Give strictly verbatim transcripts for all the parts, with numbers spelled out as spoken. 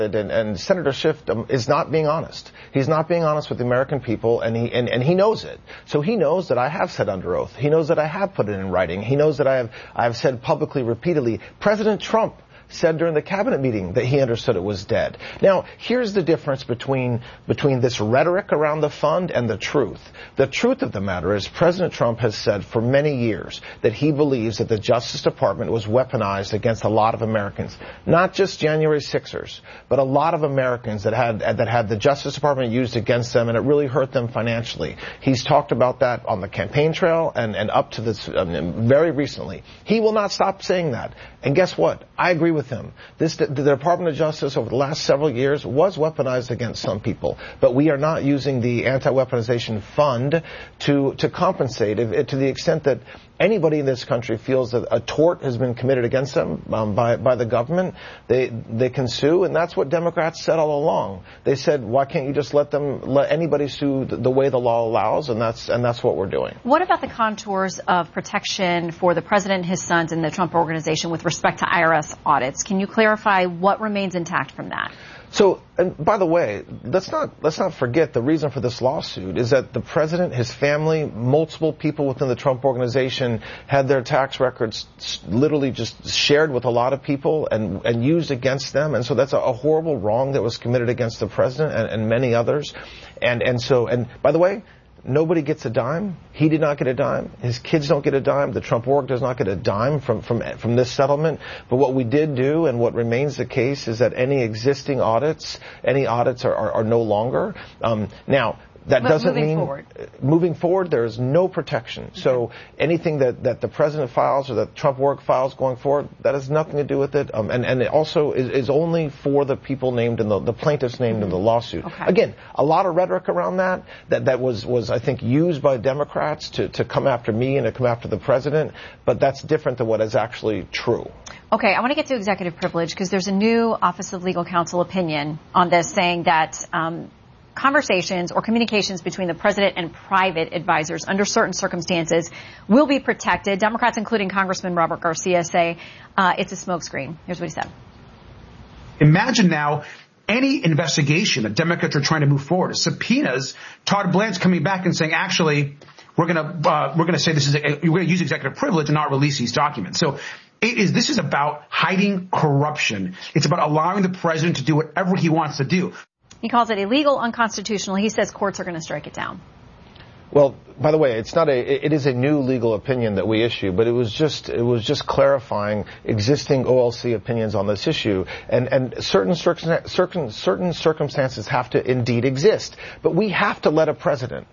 And, and Senator Schiff um, is not being honest. He's not being honest with the American people, and he and, and he knows it. So he knows that I have said under oath. He knows that I have put it in writing. He knows that I have I have said publicly, repeatedly. President Trump said during the cabinet meeting that he understood it was dead. Now, here's the difference between between this rhetoric around the fund and the truth. The truth of the matter is President Trump has said for many years that he believes that the Justice Department was weaponized against a lot of Americans, not just January sixers, but a lot of Americans that had that had the Justice Department used against them, and it really hurt them financially. He's talked about that on the campaign trail and, and up to this um, very recently. He will not stop saying that. And guess what? I agree with him. This, the Department of Justice over the last several years was weaponized against some people, but we are not using the anti-weaponization fund to to compensate if, to the extent that anybody in this country feels that a tort has been committed against them um, by by the government. They they can sue, and that's what Democrats said all along. They said, why can't you just let them let anybody sue the, the way the law allows, and that's and that's what we're doing. What about the contours of protection for the president and his sons in the Trump Organization with respect to I R S audits? Can you clarify what remains intact from that? So, and by the way, let's not let's not forget the reason for this lawsuit is that the president, his family, multiple people within the Trump Organization had their tax records literally just shared with a lot of people and and used against them, and so that's a, a horrible wrong that was committed against the president and, and many others, and and so and by the way, nobody gets a dime. He did not get a dime. His kids don't get a dime. The Trump org does not get a dime from, from, from this settlement. But what we did do and what remains the case is that any existing audits, any audits are, are, are no longer. Um, now, That but doesn't moving mean forward. moving forward there is no protection. Okay. So anything that, that the president files or that Trump work files going forward, that has nothing to do with it. Um, and, and it also is, is only for the people named in the, the plaintiffs named mm-hmm. in the lawsuit. Okay. Again, a lot of rhetoric around that, that, that was, was, I think, used by Democrats to, to come after me and to come after the president. But that's different than what is actually true. Okay, I want to get to executive privilege because there's a new Office of Legal Counsel opinion on this saying that, um, conversations or communications between the president and private advisors under certain circumstances will be protected. Democrats, including Congressman Robert Garcia, say uh, it's a smokescreen. Here's what he said. Imagine now any investigation that Democrats are trying to move forward. Subpoenas, Todd Blanche coming back and saying, actually, we're going to uh, we're going to say this is a, we're going to use executive privilege and not release these documents. So it is this is about hiding corruption. It's about allowing the president to do whatever he wants to do. He calls it illegal, unconstitutional. He says courts are going to strike it down. Well, by the way, it's not a, it is a new legal opinion that we issue, but it was just, it was just clarifying existing O L C opinions on this issue. And, and certain, certain, certain circumstances have to indeed exist. But we have to let a president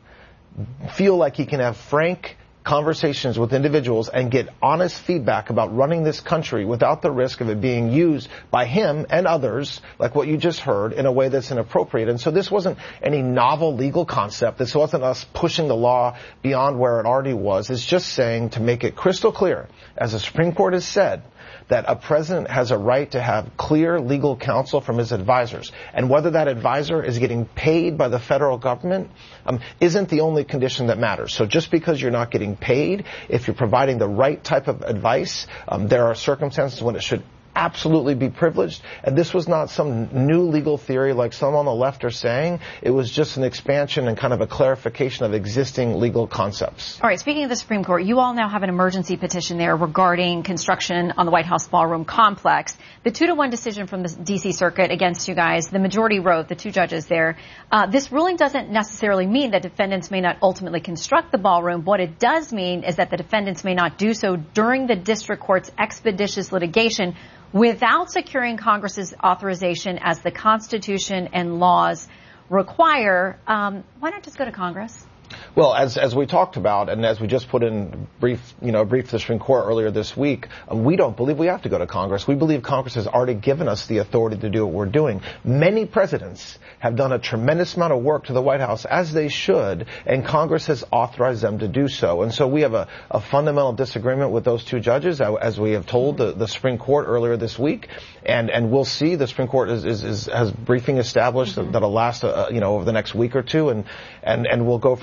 feel like he can have frank conversations with individuals and get honest feedback about running this country without the risk of it being used by him and others, like what you just heard, in a way that's inappropriate. And so this wasn't any novel legal concept. This wasn't us pushing the law beyond where it already was. It's just saying, to make it crystal clear, as the Supreme Court has said, that a president has a right to have clear legal counsel from his advisors. And whether that advisor is getting paid by the federal government um, isn't the only condition that matters. So just because you're not getting paid, if you're providing the right type of advice, um, there are circumstances when it should absolutely be privileged. And this was not some new legal theory like some on the left are saying. It was just an expansion and kind of a clarification of existing legal concepts. All right, speaking of the Supreme Court, you all now have an emergency petition there regarding construction on the White House ballroom complex. The two to one decision from the D C Circuit against you guys, the majority wrote, the two judges there, uh, this ruling doesn't necessarily mean that defendants may not ultimately construct the ballroom. What it does mean is that the defendants may not do so during the district court's expeditious litigation without securing Congress's authorization as the Constitution and laws require. Um, why not just go to Congress? Well, as as we talked about, and as we just put in brief, you know, a brief to the Supreme Court earlier this week, um, we don't believe we have to go to Congress. We believe Congress has already given us the authority to do what we're doing. Many presidents have done a tremendous amount of work to the White House, as they should, and Congress has authorized them to do so. And so we have a, a fundamental disagreement with those two judges, as we have told the, the Supreme Court earlier this week. And and we'll see. The Supreme Court is, is, is has briefing established mm-hmm. that, that'll last, uh, you know, over the next week or two, and and and we'll go from there. But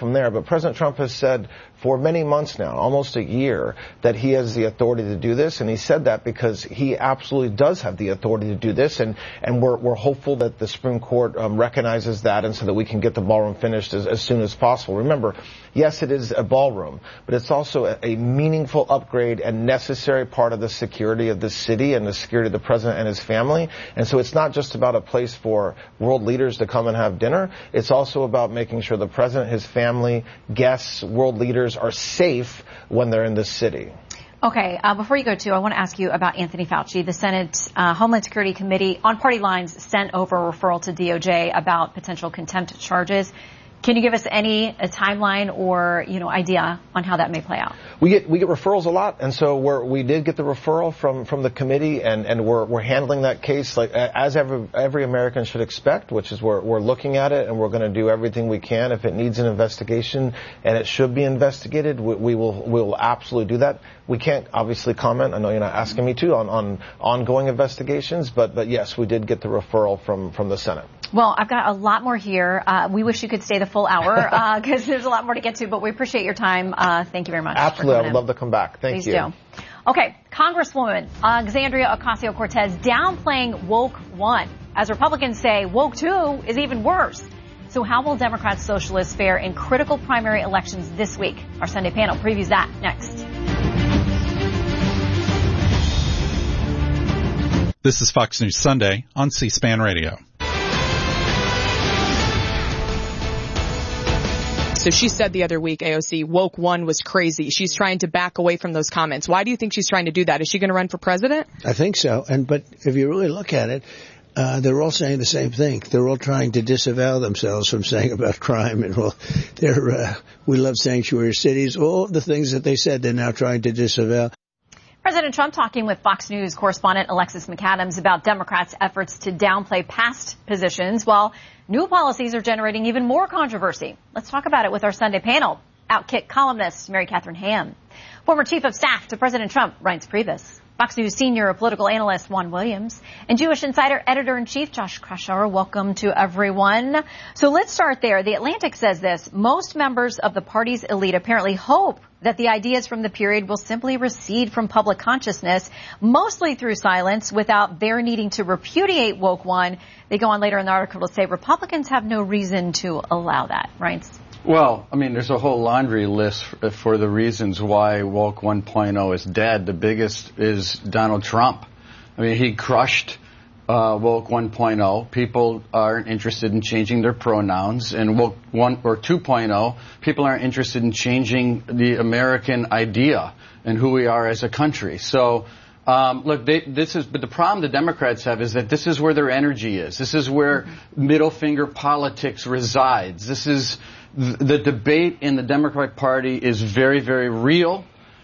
President Trump has said for many months now, almost a year, that he has the authority to do this, and he said that because he absolutely does have the authority to do this, and, and we're, we're hopeful that the Supreme Court um, recognizes that, and so that we can get the ballroom finished as, as soon as possible. Remember, yes, it is a ballroom, but it's also a, a meaningful upgrade and necessary part of the security of the city and the security of the president and his family, and so it's not just about a place for world leaders to come and have dinner. It's also about making sure the president, his family, guests, world leaders are safe when they're in the city. Okay, uh, before you go to, I want to ask you about Anthony Fauci. The Senate uh, Homeland Security Committee, on party lines, sent over a referral to D O J about potential contempt charges. Can you give us any a timeline or, you know, idea on how that may play out? We get we get referrals a lot, and so we're, we did get the referral from, from the committee, and, and we're we're handling that case like as every every American should expect, which is we're we're looking at it, and we're going to do everything we can. If it needs an investigation and it should be investigated, we, we will we will absolutely do that. We can't obviously comment. I know you're not asking me to on, on ongoing investigations, but but yes, we did get the referral from from the Senate. Well, I've got a lot more here. Uh, we wish you could stay the full hour because uh, there's a lot more to get to, but we appreciate your time. Uh, thank you very much. Absolutely. I would in. love to come back. Thank Please you. do. Okay. Congresswoman Alexandria Ocasio-Cortez downplaying Woke One. As Republicans say, Woke Two is even worse. So how will Democrats, socialists fare in critical primary elections this week? Our Sunday panel previews that next. This is Fox News Sunday on C-SPAN Radio. So she said the other week, A O C, Woke One was crazy. She's trying to back away from those comments. Why do you think she's trying to do that? Is she going to run for president? I think so. And but if you really look at it, uh, they're all saying the same thing. They're all trying to disavow themselves from saying about crime. And well, they're, uh, we love sanctuary cities. All the things that they said, they're now trying to disavow. President Trump talking with Fox News correspondent Alexis McAdams about Democrats' efforts to downplay past positions while new policies are generating even more controversy. Let's talk about it with our Sunday panel. Outkick columnist Mary Catherine Ham, former Chief of Staff to President Trump Reince Priebus, Fox News senior political analyst Juan Williams, and Jewish Insider editor-in-chief Josh Kraushaar. Welcome to everyone. So let's start there. The Atlantic says this: most members of the party's elite apparently hope that the ideas from the period will simply recede from public consciousness, mostly through silence, without their needing to repudiate Woke One. They go on later in the article to say Republicans have no reason to allow that. Reince? Well, I mean, there's a whole laundry list for, for the reasons why Woke one point oh is dead. The biggest is Donald Trump. I mean, he crushed uh, Woke one point oh. People aren't interested in changing their pronouns. And Woke one or two point oh, people aren't interested in changing the American idea and who we are as a country. So, um, look, they, this is, but the problem the Democrats have is that this is where their energy is. This is where middle finger politics resides. This is, the debate in the Democratic Party is very, very real.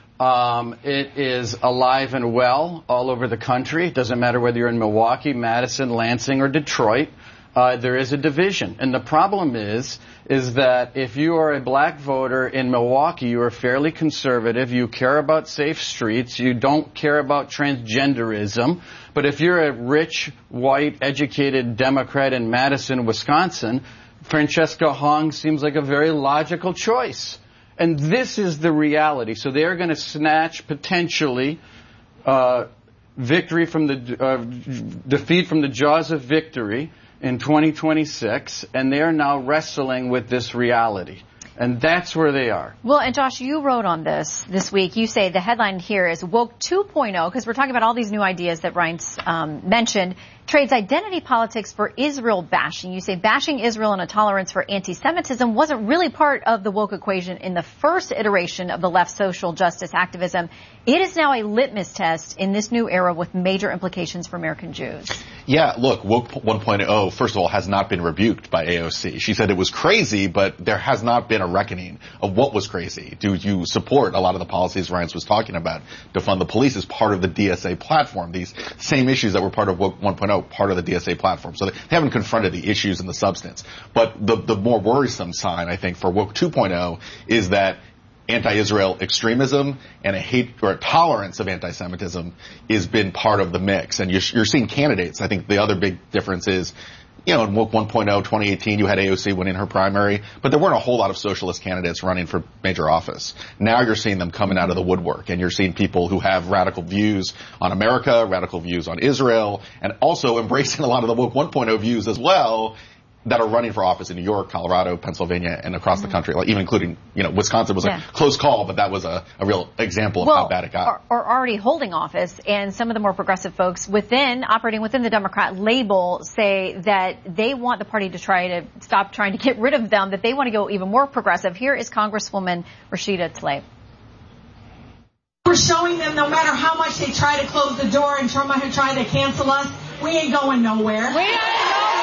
Um, it is alive and well all over the country. It doesn't matter whether you're in Milwaukee, Madison, Lansing, or Detroit. Uh, there is a division. And the problem is, is that if you are a black voter in Milwaukee, you are fairly conservative, you care about safe streets, you don't care about transgenderism. But if you're a rich, white, educated Democrat in Madison, Wisconsin, Francesca Hong seems like a very logical choice. And this is the reality. So they're going to snatch, potentially, uh, victory from the, uh, defeat from the jaws of victory in twenty twenty-six, and they're now wrestling with this reality. And that's where they are. Well, and Josh, you wrote on this this week. You say the headline here is Woke two point oh, because we're talking about all these new ideas that Reince um, mentioned, trades identity politics for Israel bashing. You say bashing Israel and a tolerance for anti-Semitism wasn't really part of the woke equation in the first iteration of the left's social justice activism. It is now a litmus test in this new era with major implications for American Jews. Yeah, look, Woke one point oh, first of all, has not been rebuked by A O C. She said it was crazy, but there has not been a reckoning of what was crazy. Do you support a lot of the policies Reince was talking about? Defund the police as part of the D S A platform. These same issues that were part of Woke one point oh, part of the D S A platform. So they haven't confronted the issues and the substance. But the, the more worrisome sign, I think, for Woke two point oh is that anti-Israel extremism and a hate or a tolerance of anti-Semitism has been part of the mix. And you're, you're seeing candidates. I think the other big difference is you know, in Woke one point oh twenty eighteen, you had A O C winning her primary, but there weren't a whole lot of socialist candidates running for major office. Now you're seeing them coming out of the woodwork, and you're seeing people who have radical views on America, radical views on Israel, and also embracing a lot of the Woke one point oh views as well, that are running for office in New York, Colorado, Pennsylvania, and across mm-hmm. the country, like even including, you know, Wisconsin was yeah. a close call, but that was a, a real example of well, how bad it got. Or, or already holding office, and some of the more progressive folks within, operating within the Democrat label, say that they want the party to try to stop trying to get rid of them, that they want to go even more progressive. Here is Congresswoman Rashida Tlaib. We're showing them no matter how much they try to close the door and try to cancel us, we ain't going nowhere. We ain't going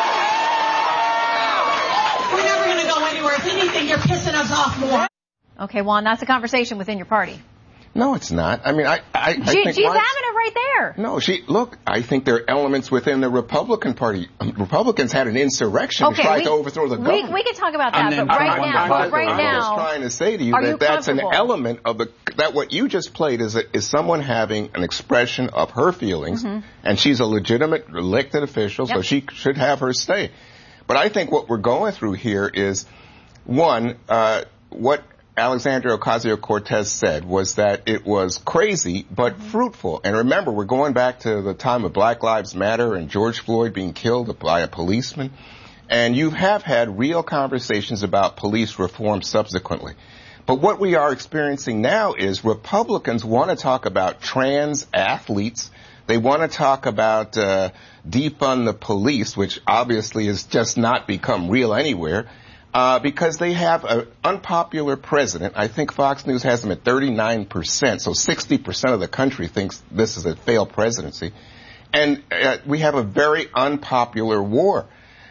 We're never going to go anywhere. If anything, you're pissing us off more. Okay, Juan, that's a conversation within your party. No, it's not. I mean, I, I, I she, think she's having it right there. No, she look. I think there are elements within the Republican Party. Um, Republicans had an insurrection okay, to try we, to overthrow the government. We, we can talk about that, then, but right I'm, now, I'm, but I'm, right I'm now, just trying to say to you that you that's an element of the that what you just played is a, is someone having an expression of her feelings, mm-hmm. and she's a legitimate elected official, yep. so she should have her say. But I think what we're going through here is, one, uh, what Alexandria Ocasio-Cortez said was that it was crazy but mm-hmm. fruitful. And remember, we're going back to the time of Black Lives Matter and George Floyd being killed by a policeman. And you have had real conversations about police reform subsequently. But what we are experiencing now is Republicans want to talk about trans athletes. They want to talk about uh, defund the police, which obviously has just not become real anywhere. Uh, because they have an unpopular president. I think Fox News has them at thirty-nine percent, so sixty percent of the country thinks this is a failed presidency. And uh, we have a very unpopular war.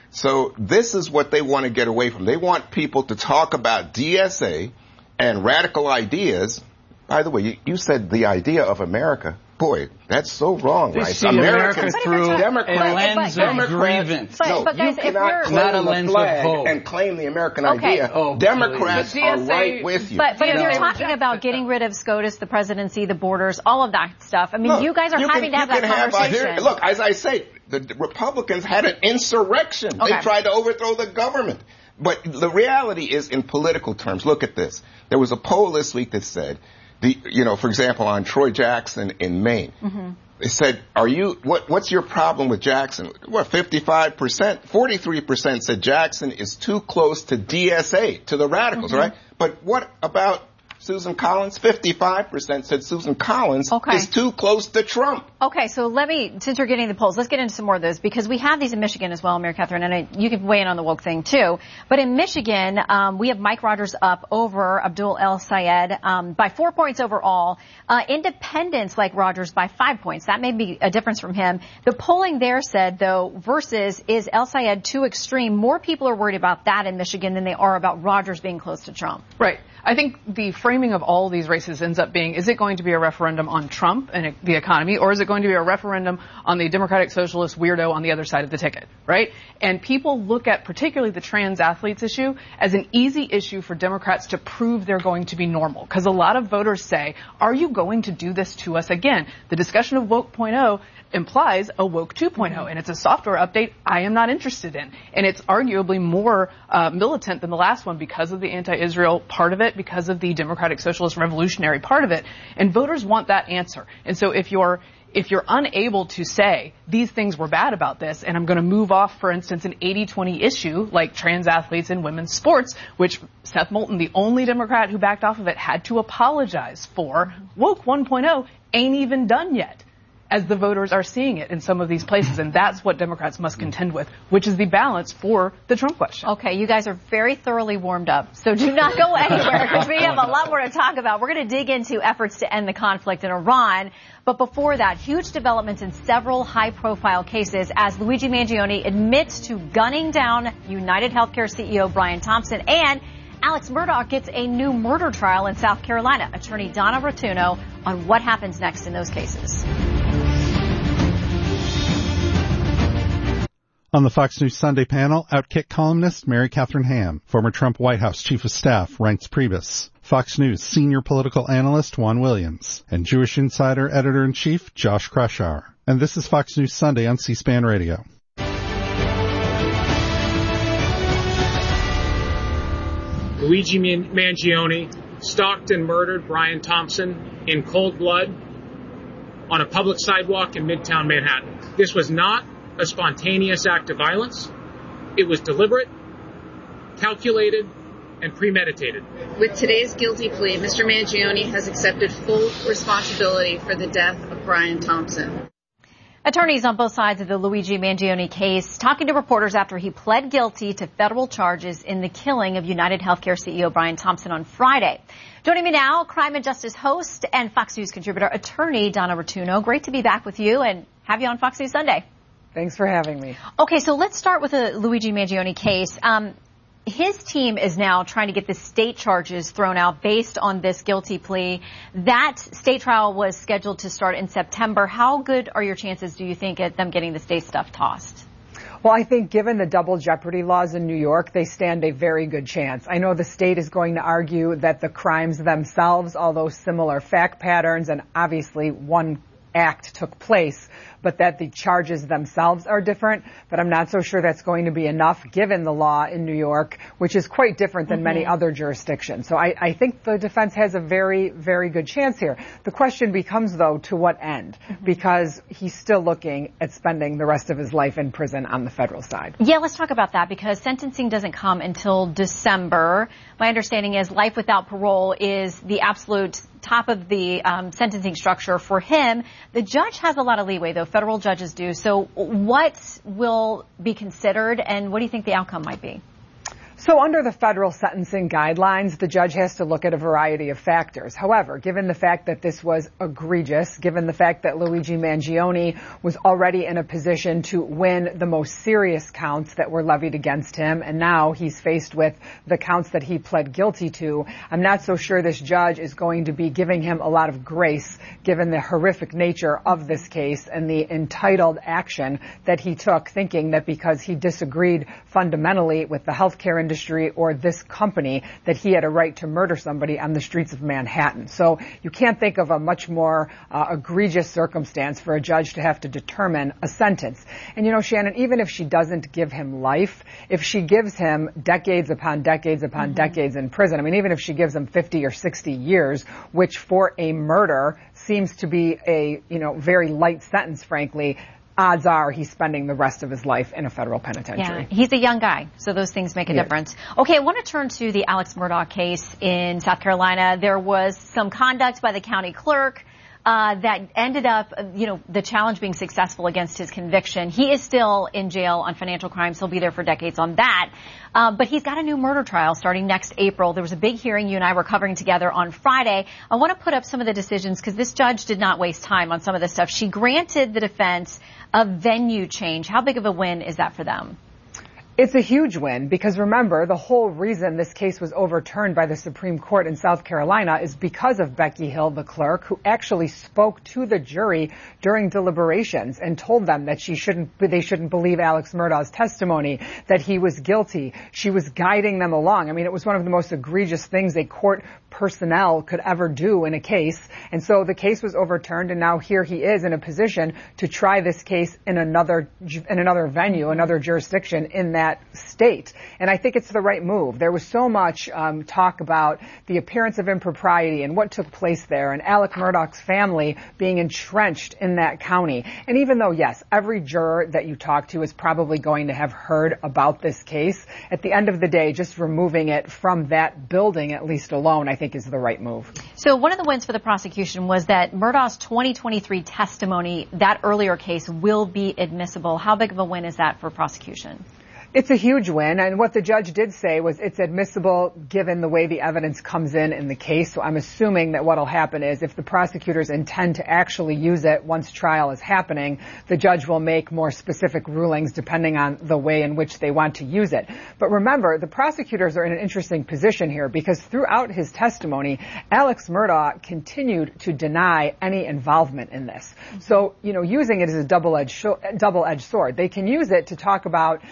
So this is what they want to get away from. They want people to talk about D S A and radical ideas. By the way, you, you said the idea of America. Boy, that's so wrong, they right? See Americans America through Democrats, a lens but, but, of grievance. But, no, but guys, you cannot claim not a the lens flag of hope. and claim the American okay. idea. Oh, Democrats please. are right with you. But, but if no. you're talking about getting rid of SCOTUS, the presidency, the borders, all of that stuff, I mean, look, you guys are you having can, to have that have conversation. Have, look, as I say, the Republicans had an insurrection. Okay. They tried to overthrow the government. But the reality is, in political terms, look at this. There was a poll this week that said, the, you know, for example, on Troy Jackson in Maine, mm-hmm. they said, "Are you what? What's your problem with Jackson?" Well, fifty-five percent, forty-three percent said Jackson is too close to D S A, to the radicals, mm-hmm. right? But what about Susan Collins? fifty-five percent said Susan Collins okay. is too close to Trump. Okay, so let me, since you're getting the polls, let's get into some more of those, because we have these in Michigan as well, Mary Catherine, and I, you can weigh in on the woke thing too. But in Michigan, um, we have Mike Rogers up over Abdul El-Sayed um, by four points overall. Uh, independents like Rogers by five points. That may be a difference from him. The polling there said, though, versus is El-Sayed too extreme? More people are worried about that in Michigan than they are about Rogers being close to Trump. Right. I think the framing of all of these races ends up being, is it going to be a referendum on Trump and the economy, or is it going to be a referendum on the Democratic Socialist weirdo on the other side of the ticket, right? And people look at particularly the trans athletes issue as an easy issue for Democrats to prove they're going to be normal. Because a lot of voters say, are you going to do this to us again? The discussion of Woke point oh implies a Woke two point oh, and it's a software update I am not interested in. And it's arguably more uh, militant than the last one because of the anti-Israel part of it, because of the Democratic Socialist Revolutionary part of it. And voters want that answer. And so if you're if you're unable to say these things were bad about this, and I'm going to move off, for instance, an eighty twenty issue like trans athletes in women's sports, which Seth Moulton, the only Democrat who backed off of it, had to apologize for, Woke one point oh ain't even done yet, as the voters are seeing it in some of these places. And that's what Democrats must contend with, which is the balance for the Trump question. Okay, you guys are very thoroughly warmed up, so do not go anywhere, because we have a lot more to talk about. We're going to dig into efforts to end the conflict in Iran. But before that, huge developments in several high-profile cases as Luigi Mangione admits to gunning down United Healthcare C E O Brian Thompson, and Alex Murdaugh gets a new murder trial in South Carolina. Attorney Donna Rotuno on what happens next in those cases. On the Fox News Sunday panel, Outkick columnist Mary Catherine Ham, former Trump White House Chief of Staff Reince Priebus, Fox News senior political analyst Juan Williams, and Jewish Insider Editor-in-Chief Josh Kraushaar. And this is Fox News Sunday on C-SPAN Radio. Luigi Mangione stalked and murdered Brian Thompson in cold blood on a public sidewalk in Midtown Manhattan. This was not a spontaneous act of violence. It was deliberate, calculated, and premeditated. With today's guilty plea, Mister Mangione has accepted full responsibility for the death of Brian Thompson. Attorneys on both sides of the Luigi Mangione case talking to reporters after he pled guilty to federal charges in the killing of United Healthcare C E O Brian Thompson on Friday. Joining me now, Crime and Justice host and Fox News contributor, attorney Donna Rotuno. Great to be back with you and have you on Fox News Sunday. Thanks for having me. Okay, so let's start with the Luigi Mangione case. Um, His team is now trying to get the state charges thrown out based on this guilty plea. That state trial was scheduled to start in September. How good are your chances, do you think, at them getting the state stuff tossed? Well, I think given the double jeopardy laws in New York, they stand a very good chance. I know the state is going to argue that the crimes themselves, although similar fact patterns and obviously one act took place, but that the charges themselves are different. But I'm not so sure that's going to be enough given the law in New York, which is quite different than mm-hmm. many other jurisdictions. So I, I think the defense has a very, very good chance here. The question becomes, though, to what end? Mm-hmm. Because he's still looking at spending the rest of his life in prison on the federal side. Yeah, let's talk about that because sentencing doesn't come until December. My understanding is life without parole is the absolute top of the um, sentencing structure for him. The judge has a lot of leeway, though. Federal judges do. So what will be considered, and what do you think the outcome might be? So under the federal sentencing guidelines, the judge has to look at a variety of factors. However, given the fact that this was egregious, given the fact that Luigi Mangione was already in a position to win the most serious counts that were levied against him, and now he's faced with the counts that he pled guilty to, I'm not so sure this judge is going to be giving him a lot of grace, given the horrific nature of this case and the entitled action that he took, thinking that because he disagreed fundamentally with the healthcare industry industry or this company that he had a right to murder somebody on the streets of Manhattan. So you can't think of a much more uh, egregious circumstance for a judge to have to determine a sentence. And you know, Shannon, even if she doesn't give him life, if she gives him decades upon decades upon mm-hmm. decades in prison, I mean, even if she gives him fifty or sixty years, which for a murder seems to be a, you know, very light sentence, frankly, odds are he's spending the rest of his life in a federal penitentiary. Yeah, he's a young guy, so those things make a yeah. difference. Okay, I want to turn to the Alex Murdaugh case in South Carolina. There was some conduct by the county clerk uh, that ended up, you know, the challenge being successful against his conviction. He is still in jail on financial crimes. He'll be there for decades on that. Uh, but he's got a new murder trial starting next April. There was a big hearing you and I were covering together on Friday. I want to put up some of the decisions because this judge did not waste time on some of this stuff. She granted the defense a venue change. How big of a win is that for them? It's a huge win because remember, the whole reason this case was overturned by the Supreme Court in South Carolina is because of Becky Hill, the clerk, who actually spoke to the jury during deliberations and told them that she shouldn't, they shouldn't believe Alex Murdaugh's testimony, that he was guilty. She was guiding them along. I mean, it was one of the most egregious things a court personnel could ever do in a case. And so the case was overturned, and now here he is in a position to try this case in another in another venue, another jurisdiction in that state. And I think it's the right move. There was so much um, talk about the appearance of impropriety and what took place there, and Alex Murdaugh's family being entrenched in that county. And even though, yes, every juror that you talk to is probably going to have heard about this case, at the end of the day, just removing it from that building, at least alone, I think is the right move. So one of the wins for the prosecution was that Murdaugh's twenty twenty-three testimony, that earlier case, will be admissible. How big of a win is that for prosecution? It's a huge win, and what the judge did say was it's admissible given the way the evidence comes in in the case. So I'm assuming that what will happen is if the prosecutors intend to actually use it once trial is happening, the judge will make more specific rulings depending on the way in which they want to use it. But remember, the prosecutors are in an interesting position here because throughout his testimony, Alex Murdaugh continued to deny any involvement in this. So, you know, using it as a double-edged, double-edged sword. They can use it to talk about the things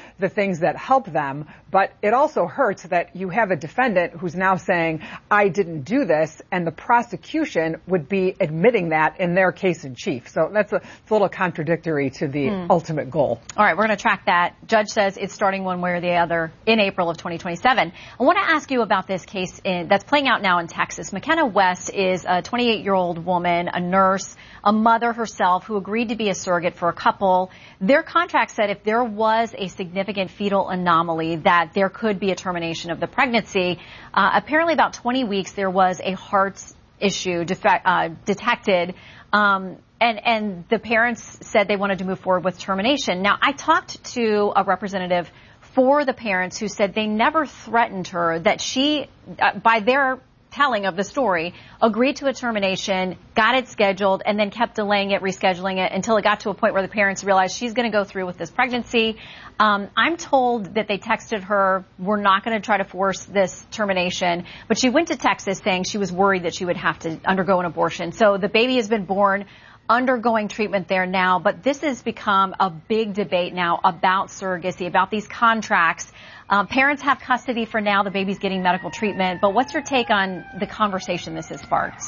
things that help them, but it also hurts that you have a defendant who's now saying, I didn't do this, and the prosecution would be admitting that in their case in chief. So that's a, it's a little contradictory to the hmm. ultimate goal. All right, we're going to track that. Judge says it's starting one way or the other in April of twenty twenty-seven. I want to ask you about this case in, that's playing out now in Texas. McKenna West is a twenty-eight-year-old woman, a nurse, a mother herself, who agreed to be a surrogate for a couple. Their contract said if there was a significant fetal anomaly, that there could be a termination of the pregnancy. Uh, apparently about twenty weeks, there was a heart issue defect, uh, detected. Um, and, and the parents said they wanted to move forward with termination. Now, I talked to a representative for the parents who said they never threatened her, that she, uh, by their telling of the story, agreed to a termination, got it scheduled, and then kept delaying it, rescheduling it, until it got to a point where the parents realized she's going to go through with this pregnancy. Um, I'm told that they texted her, we're not going to try to force this termination, but she went to Texas saying she was worried that she would have to undergo an abortion. So the baby has been born, undergoing treatment there now, but this has become a big debate now about surrogacy, about these contracts. Um, parents have custody for now. The baby's getting medical treatment. But what's your take on the conversation this has sparked?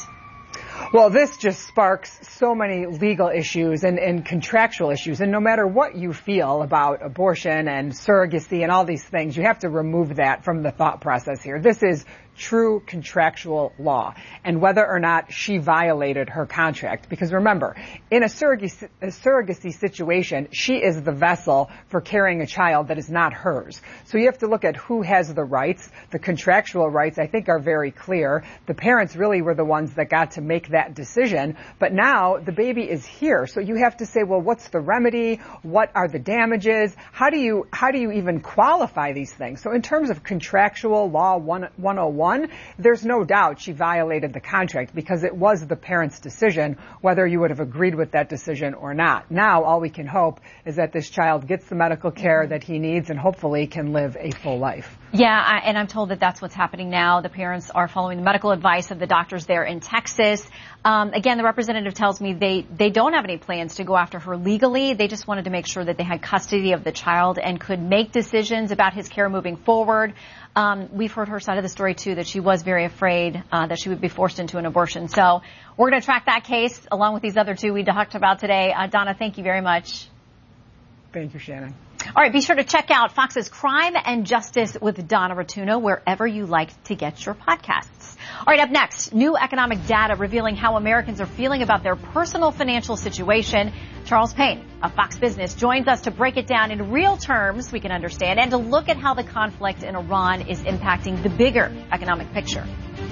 Well, this just sparks so many legal issues and, and contractual issues. And no matter what you feel about abortion and surrogacy and all these things, you have to remove that from the thought process here. This is true contractual law, and whether or not she violated her contract. Because remember, in a surrogacy, a surrogacy situation, she is the vessel for carrying a child that is not hers. So you have to look at who has the rights. The contractual rights, I think, are very clear. The parents really were the ones that got to make that decision, but now the baby is here. So you have to say, well, what's the remedy? What are the damages? How do you, how do you even qualify these things? So in terms of contractual law one oh one, there's no doubt she violated the contract because it was the parents' decision whether you would have agreed with that decision or not. Now all we can hope is that this child gets the medical care that he needs and hopefully can live a full life. Yeah, I, and I'm told that that's what's happening now. The parents are following the medical advice of the doctors there in Texas. Um, again, the representative tells me they, they don't have any plans to go after her legally. They just wanted to make sure that they had custody of the child and could make decisions about his care moving forward. Um, we've heard her side of the story, too, that she was very afraid uh, that she would be forced into an abortion. So we're going to track that case along with these other two we talked about today. Uh, Donna, thank you very much. Thank you, Shannon. All right, be sure to check out Fox's Crime and Justice with Donna Rotuno wherever you like to get your podcasts. All right, up next, new economic data revealing how Americans are feeling about their personal financial situation. Charles Payne of Fox Business joins us to break it down in real terms we can understand and to look at how the conflict in Iran is impacting the bigger economic picture.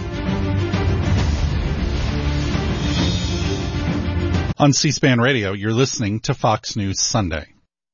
On C-SPAN Radio, you're listening to Fox News Sunday.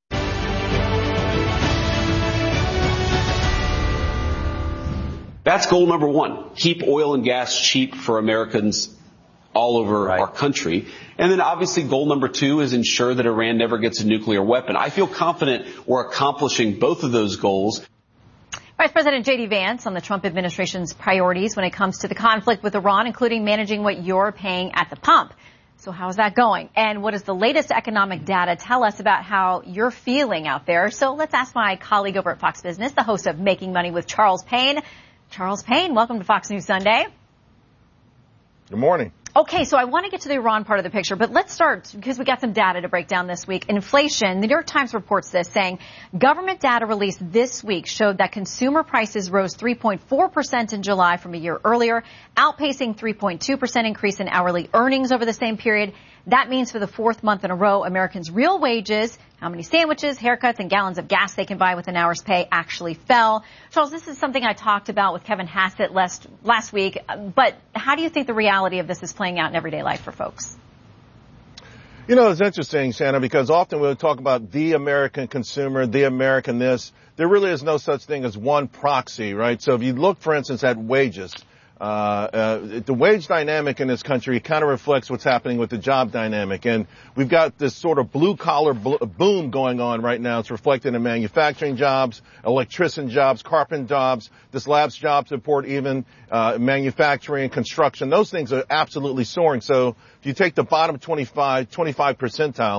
That's goal number one. Keep oil and gas cheap for Americans all over right. our country. And then obviously goal number two is ensure that Iran never gets a nuclear weapon. I feel confident we're accomplishing both of those goals. Vice President J D Vance on the Trump administration's priorities when it comes to the conflict with Iran, including managing what you're paying at the pump. So how is that going? And what does the latest economic data tell us about how you're feeling out there? So let's ask my colleague over at Fox Business, the host of Making Money with Charles Payne. Charles Payne, welcome to Fox News Sunday. Good morning. Okay, so I want to get to the Iran part of the picture, but let's start because we got some data to break down this week. Inflation, the New York Times reports this, saying government data released this week showed that consumer prices rose three point four percent in July from a year earlier, outpacing three point two percent increase in hourly earnings over the same period. That means for the fourth month in a row, Americans' real wages, how many sandwiches, haircuts, and gallons of gas they can buy with an hour's pay actually fell. Charles, this is something I talked about with Kevin Hassett last, last week, but how do you think the reality of this is playing out in everyday life for folks? You know, it's interesting, Shannon, because often we'll talk about the American consumer, the American this. There really is no such thing as one proxy, right? So if you look, for instance, at wages, Uh, uh, the wage dynamic in this country kind of reflects what's happening with the job dynamic. And we've got this sort of blue collar bl- boom going on right now. It's reflected in manufacturing jobs, electrician jobs, carpenter jobs, this labs jobs report even, uh, manufacturing, construction. Those things are absolutely soaring. So if you take the bottom twenty-five, twenty-five percentile,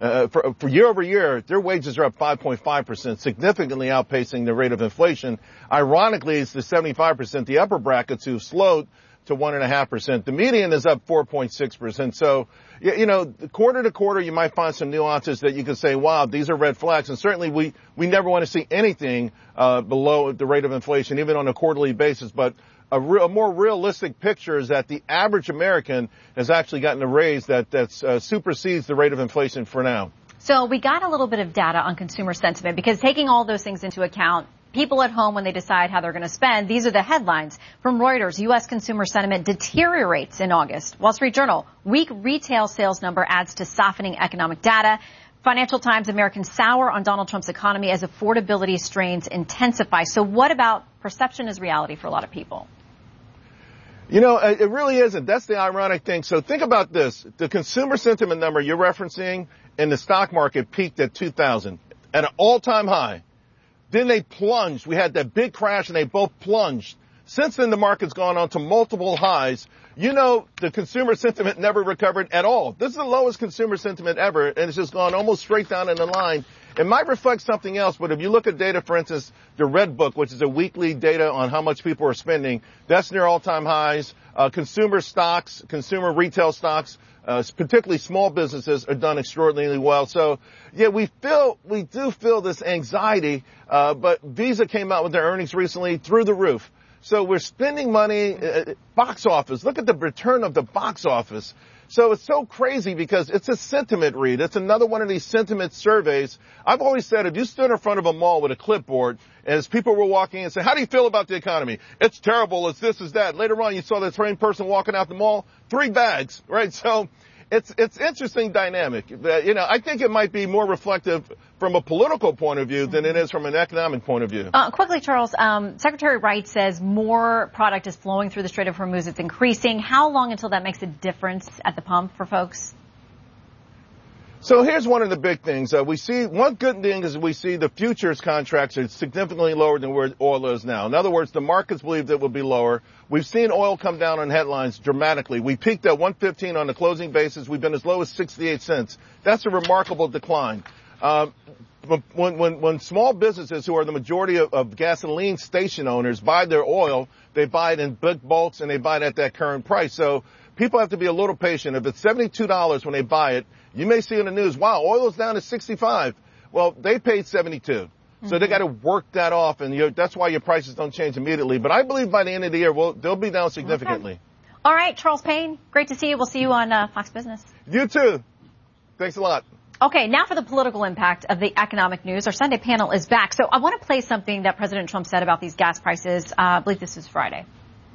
Uh, for, for year over year, their wages are up five point five percent, significantly outpacing the rate of inflation. Ironically, it's the seventy-five percent, the upper brackets, who've slowed to one point five percent. The median is up four point six percent. So, you know, quarter to quarter, you might find some nuances that you could say, wow, these are red flags. And certainly we, we never want to see anything uh, below the rate of inflation, even on a quarterly basis. But a, real, a more realistic picture is that the average American has actually gotten a raise that that's, uh, supersedes the rate of inflation for now. So we got a little bit of data on consumer sentiment, because taking all those things into account, people at home, when they decide how they're going to spend, these are the headlines from Reuters. U S consumer sentiment deteriorates in August. Wall Street Journal, weak retail sales number adds to softening economic data. Financial Times, Americans sour on Donald Trump's economy as affordability strains intensify. So what about perception is reality for a lot of people? You know, it really isn't. That's the ironic thing. So think about this. The consumer sentiment number you're referencing in the stock market peaked at two thousand at an all-time high. Then they plunged. We had that big crash and they both plunged. Since then, the market's gone on to multiple highs. You know, the consumer sentiment never recovered at all. This is the lowest consumer sentiment ever, and it's just gone almost straight down in the line. It might reflect something else, but if you look at data, for instance, the Red Book, which is a weekly data on how much people are spending, that's near all-time highs. Uh, consumer stocks, consumer retail stocks, uh, particularly small businesses, are done extraordinarily well. So, yeah, we feel, we do feel this anxiety, uh, but Visa came out with their earnings recently through the roof. So we're spending money, uh, box office. Look at the return of the box office. So it's so crazy because it's a sentiment read. It's another one of these sentiment surveys. I've always said if you stood in front of a mall with a clipboard and as people were walking in and say, how do you feel about the economy? It's terrible. It's this, it's that. Later on, you saw the same person walking out the mall, three bags, right? So it's, it's interesting dynamic. You know, I think it might be more reflective from a political point of view than it is from an economic point of view. Uh, quickly, Charles, um, Secretary Wright says more product is flowing through the Strait of Hormuz. It's increasing. How long until that makes a difference at the pump for folks? So here's one of the big things. Uh, we see, one good thing is we see the futures contracts are significantly lower than where oil is now. In other words, the markets believed it would be lower. We've seen oil come down on headlines dramatically. We peaked at one fifteen on the closing basis. We've been as low as sixty-eight cents. That's a remarkable decline. Um, when, when, when small businesses, who are the majority of, of gasoline station owners, buy their oil, they buy it in big bulks and they buy it at that current price. So people have to be a little patient. If it's seventy-two dollars when they buy it, you may see in the news, wow, oil is down to sixty-five. Well, they paid seventy-two. Mm-hmm. So they got to work that off, and you, that's why your prices don't change immediately. But I believe by the end of the year, we'll, they'll be down significantly. Okay. All right, Charles Payne, great to see you. We'll see you on uh, Fox Business. You too. Thanks a lot. Okay, now for the political impact of the economic news. Our Sunday panel is back. So I want to play something that President Trump said about these gas prices. Uh, I believe this was Friday.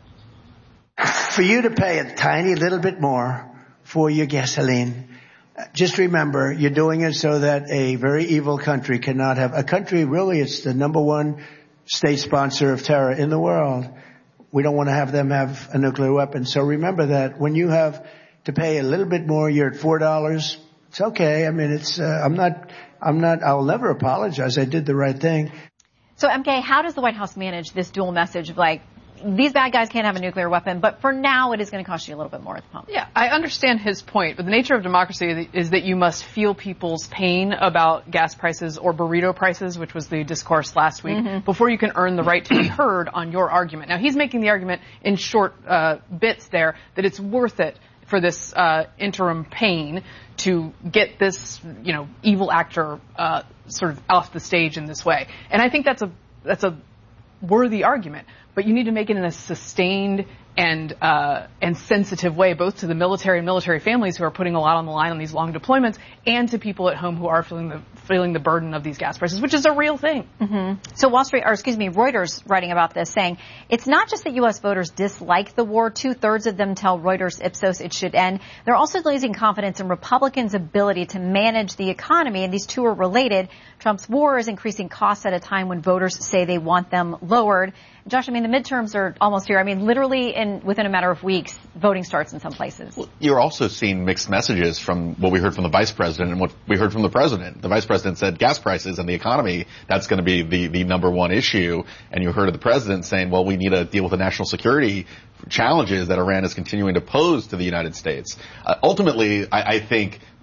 For you to pay a tiny little bit more for your gasoline, just remember you're doing it so that a very evil country cannot have, a country really, it's the number one state sponsor of terror in the world. We don't want to have them have a nuclear weapon. So remember that when you have to pay a little bit more, you're at four dollars. It's okay. I mean, it's, uh, I'm not, I'm not, I'll never apologize. I did the right thing. So, M K, how does the White House manage this dual message of like, these bad guys can't have a nuclear weapon, but for now it is going to cost you a little bit more at the pump? Yeah, I understand his point, but the nature of democracy is that you must feel people's pain about gas prices or burrito prices, which was the discourse last week, mm-hmm. before you can earn the right to be heard on your argument. Now, he's making the argument in short uh, bits there that it's worth it for this uh, interim pain to get this, you know, evil actor uh, sort of off the stage in this way. And I think that's a that's a worthy argument, but you need to make it in a sustained and uh, and sensitive way, both to the military and military families who are putting a lot on the line on these long deployments, and to people at home who are feeling the feeling the burden of these gas prices, which is a real thing. Mm-hmm. So Wall Street, or excuse me, Reuters writing about this, saying it's not just that U S voters dislike the war. Two thirds of them tell Reuters Ipsos it should end. They're also losing confidence in Republicans' ability to manage the economy, and these two are related. Trump's war is increasing costs at a time when voters say they want them lowered. Josh, I mean, the midterms are almost here. I mean, literally in within a matter of weeks, voting starts in some places. Well, you're also seeing mixed messages from what we heard from the vice president and what we heard from the president. The vice president said gas prices and the economy, that's going to be the, the number one issue. And you heard of the president saying, well, we need to deal with the national security challenges that Iran is continuing to pose to the United States. Uh, ultimately, I, I think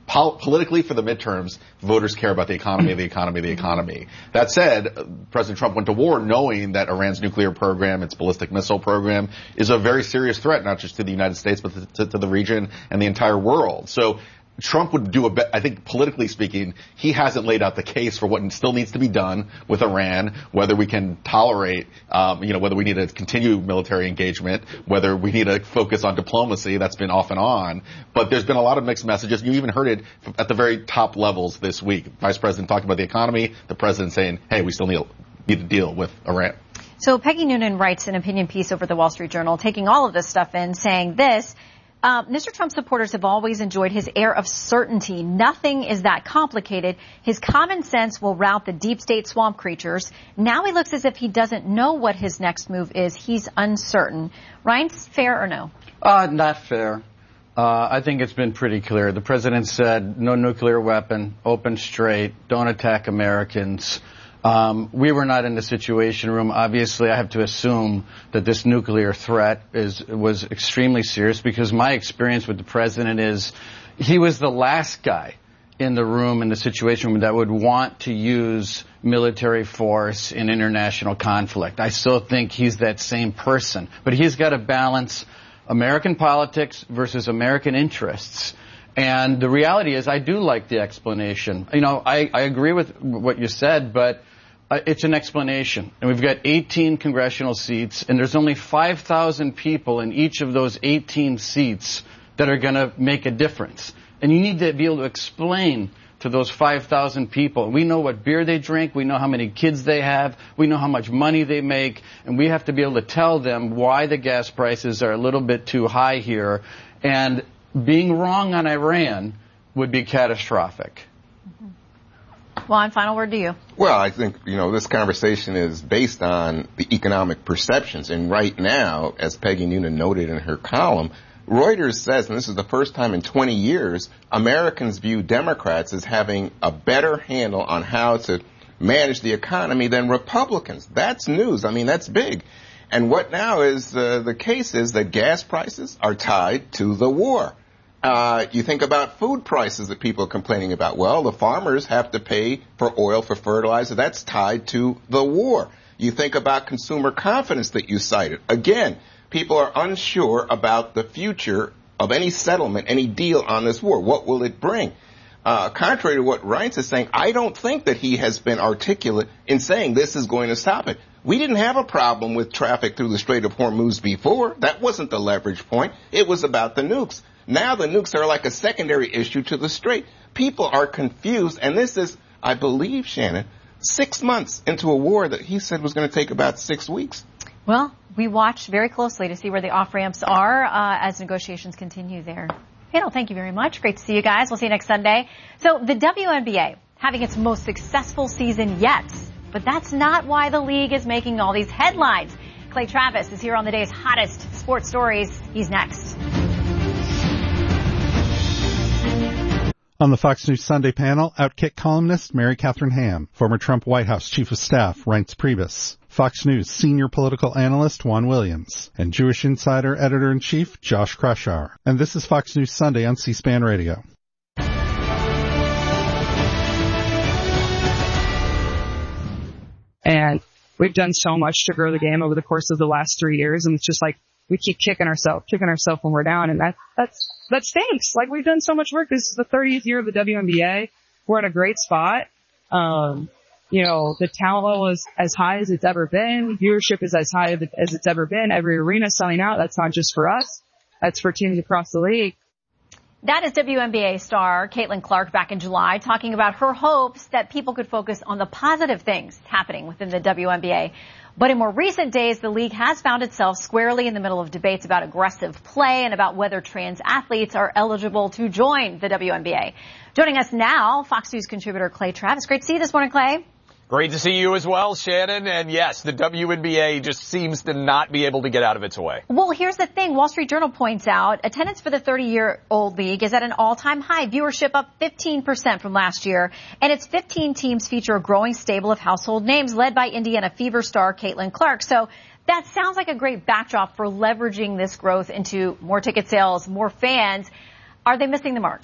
Pol- politically, for the midterms, voters care about the economy, the economy, the economy. That said, President Trump went to war knowing that Iran's nuclear program, its ballistic missile program, is a very serious threat, not just to the United States, but to, to, to the region and the entire world. So Trump would do a bet, I think politically speaking, he hasn't laid out the case for what still needs to be done with Iran, whether we can tolerate, um, you know, whether we need to continue military engagement, whether we need to focus on diplomacy. That's been off and on. But there's been a lot of mixed messages. You even heard it at the very top levels this week. Vice President talking about the economy, the President saying, hey, we still need, need to deal with Iran. So Peggy Noonan writes an opinion piece over at the Wall Street Journal, taking all of this stuff in, saying this: Uh, Mister Trump supporters have always enjoyed his air of certainty. Nothing is that complicated. His common sense will rout the deep state swamp creatures. Now he looks as if he doesn't know what his next move is. He's uncertain. Reince, fair or no? Uh, not fair. Uh, I think it's been pretty clear. The president said no nuclear weapon, open straight, don't attack Americans. Um, we were not in the Situation Room. Obviously, I have to assume that this nuclear threat is was extremely serious, because my experience with the president is he was the last guy in the room, in the Situation Room, that would want to use military force in international conflict. I still think he's that same person, but he's got to balance American politics versus American interests. And the reality is, I do like the explanation. You know, I, I agree with what you said, but Uh, it's an explanation. And we've got eighteen congressional seats, and there's only five thousand people in each of those eighteen seats that are going to make a difference. And you need to be able to explain to those five thousand people. We know what beer they drink. We know how many kids they have. We know how much money they make. And we have to be able to tell them why the gas prices are a little bit too high here. And being wrong on Iran would be catastrophic. Mm-hmm. Juan, final word to you. Well, I think, you know, this conversation is based on the economic perceptions. And right now, as Peggy Noonan noted in her column, Reuters says, and this is the first time in twenty years, Americans view Democrats as having a better handle on how to manage the economy than Republicans. That's news. I mean, that's big. And what now is uh, the case is that gas prices are tied to the war. Uh, you think about food prices that people are complaining about. Well, the farmers have to pay for oil, for fertilizer. That's tied to the war. You think about consumer confidence that you cited. Again, people are unsure about the future of any settlement, any deal on this war. What will it bring? Uh, contrary to what Reince is saying, I don't think that he has been articulate in saying this is going to stop it. We didn't have a problem with traffic through the Strait of Hormuz before. That wasn't the leverage point. It was about the nukes. Now the nukes are like a secondary issue to the Strait. People are confused, and this is, I believe, Shannon, six months into a war that he said was going to take about six weeks. Well, we watch very closely to see where the off-ramps are uh, as negotiations continue there. Panel, thank you very much. Great to see you guys. We'll see you next Sunday. So the W N B A having its most successful season yet, but that's not why the league is making all these headlines. Clay Travis is here on the day's hottest sports stories. He's next. On the Fox News Sunday panel, Outkick columnist Mary Catherine Ham, former Trump White House Chief of Staff Reince Priebus, Fox News senior political analyst Juan Williams, and Jewish Insider editor-in-chief Josh Kraushaar. And this is Fox News Sunday on C-SPAN Radio. And we've done so much to grow the game over the course of the last three years, and it's just like we keep kicking ourselves, kicking ourselves when we're down, and that that's that stinks. Like, we've done so much work. This is the thirtieth year of the W N B A. We're in a great spot. Um, you know, the talent level is as high as it's ever been. Viewership is as high as it's ever been. Every arena selling out. That's not just for us. That's for teams across the league. That is W N B A star Caitlin Clark back in July talking about her hopes that people could focus on the positive things happening within the W N B A. But in more recent days, the league has found itself squarely in the middle of debates about aggressive play and about whether trans athletes are eligible to join the W N B A. Joining us now, Fox News contributor Clay Travis. Great to see you this morning, Clay. Great to see you as well, Shannon. And yes, the W N B A just seems to not be able to get out of its way. Well, here's the thing. Wall Street Journal points out attendance for the thirty-year-old league is at an all-time high. Viewership up fifteen percent from last year. And its fifteen teams feature a growing stable of household names led by Indiana Fever star Caitlin Clark. So that sounds like a great backdrop for leveraging this growth into more ticket sales, more fans. Are they missing the mark?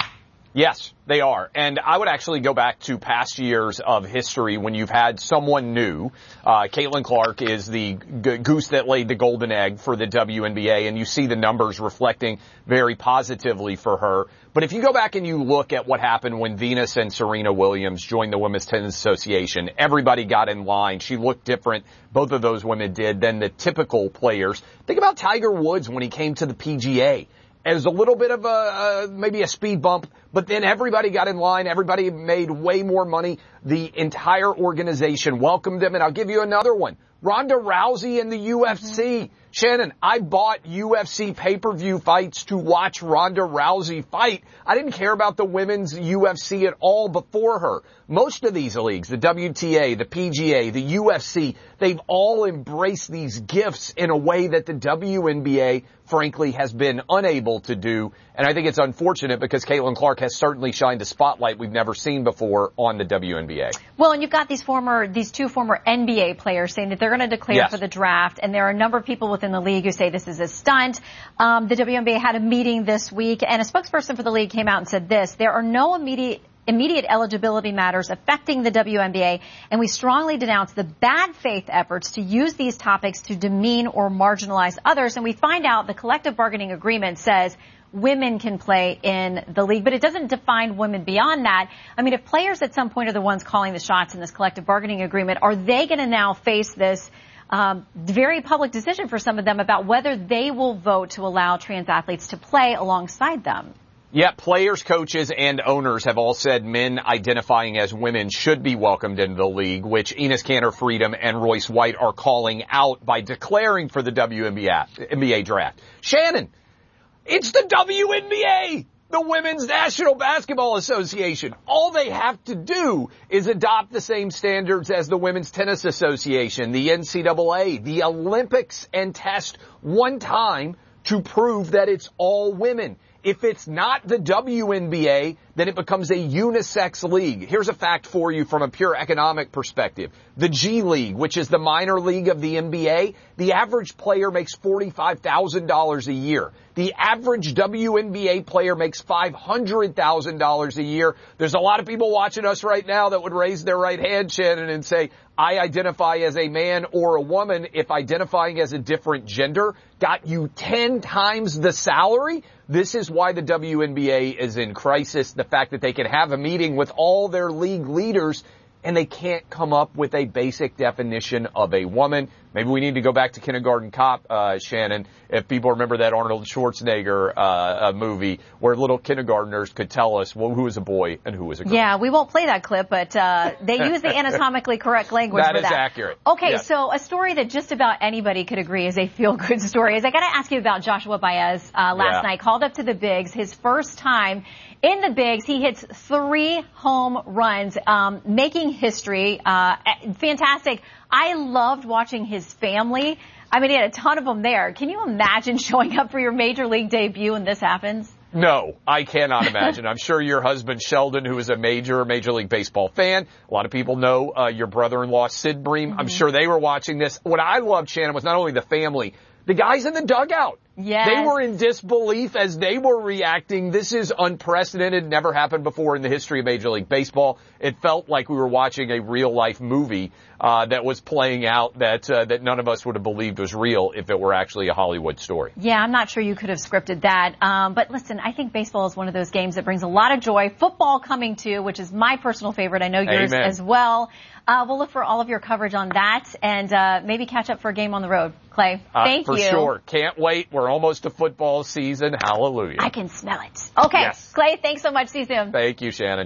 Yes, they are. And I would actually go back to past years of history when you've had someone new. Uh, Caitlin Clark is the g- goose that laid the golden egg for the W N B A, and you see the numbers reflecting very positively for her. But if you go back and you look at what happened when Venus and Serena Williams joined the Women's Tennis Association, everybody got in line. She looked different, both of those women did, than the typical players. Think about Tiger Woods when he came to the P G A. It was a little bit of a, uh, maybe a speed bump, but then everybody got in line. Everybody made way more money. The entire organization welcomed him. And I'll give you another one. Ronda Rousey and the U F C. Mm-hmm. Shannon, I bought U F C pay-per-view fights to watch Ronda Rousey fight. I didn't care about the women's U F C at all before her. Most of these leagues, the W T A, the P G A, the U F C, they've all embraced these gifts in a way that the W N B A, frankly, has been unable to do. And I think it's unfortunate because Caitlin Clark has certainly shined a spotlight we've never seen before on the W N B A. Well, and you've got these former, these two former N B A players saying that they're going to declare yes. for the draft. And there are a number of people within the league who say this is a stunt. Um, the W N B A had a meeting this week, and a spokesperson for the league came out and said this: there are no immediate immediate eligibility matters affecting the W N B A, and we strongly denounce the bad faith efforts to use these topics to demean or marginalize others. And we find out the collective bargaining agreement says women can play in the league, but it doesn't define women beyond that. I mean, if players at some point are the ones calling the shots in this collective bargaining agreement, are they going to now face this um, very public decision for some of them about whether they will vote to allow trans athletes to play alongside them? Yeah, players, coaches, and owners have all said men identifying as women should be welcomed into the league, which Enes Kanter Freedom and Royce White are calling out by declaring for the W N B A draft. Shannon, it's the W N B A, the Women's National Basketball Association. All they have to do is adopt the same standards as the Women's Tennis Association, the N C double A, the Olympics, and test one time to prove that it's all women. If it's not the W N B A, then it becomes a unisex league. Here's a fact for you from a pure economic perspective. The G League, which is the minor league of the N B A, the average player makes forty-five thousand dollars a year. The average W N B A player makes five hundred thousand dollars a year. There's a lot of people watching us right now that would raise their right hand, Shannon, and say, I identify as a man or a woman if identifying as a different gender got you ten times the salary. This is why the W N B A is in crisis. The fact that they can have a meeting with all their league leaders and they can't come up with a basic definition of a woman. Maybe we need to go back to Kindergarten Cop, uh, Shannon, if people remember that Arnold Schwarzenegger uh, movie where little kindergartners could tell us well, who was a boy and who was a girl. Yeah, we won't play that clip, but uh, they use the anatomically correct language that for that. That is accurate. Okay, yeah. So a story that just about anybody could agree is a feel-good story is I got to ask you about Joshua Baez uh, last yeah. night. Called up to the bigs, his first time in the bigs. He hits three home runs, um, making history. Uh, fantastic. I loved watching his family. I mean, he had a ton of them there. Can you imagine showing up for your major league debut and this happens? No, I cannot imagine. I'm sure your husband, Sheldon, who is a major Major League Baseball fan, a lot of people know uh, your brother-in-law, Sid Bream. Mm-hmm. I'm sure they were watching this. What I loved, Shannon, was not only the family, the guys in the dugout. Yes. They were in disbelief as they were reacting. This is unprecedented, never happened before in the history of Major League Baseball. It felt like we were watching a real-life movie uh, that was playing out that uh, that none of us would have believed was real if it were actually a Hollywood story. Yeah, I'm not sure you could have scripted that. Um, but listen, I think baseball is one of those games that brings a lot of joy. Football coming too, which is my personal favorite. I know yours Amen. as well. Uh, we'll look for all of your coverage on that and uh, maybe catch up for a game on the road. Clay, thank uh, for you. For sure. Can't wait. We're almost to football season. Hallelujah. I can smell it. Okay. Yes. Clay, thanks so much. See you soon. Thank you, Shannon.